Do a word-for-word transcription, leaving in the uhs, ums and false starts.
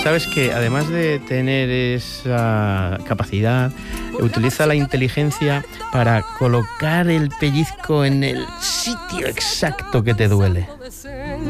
sabes que además de tener esa capacidad, utiliza la inteligencia para colocar el pellizco en el sitio exacto que te duele.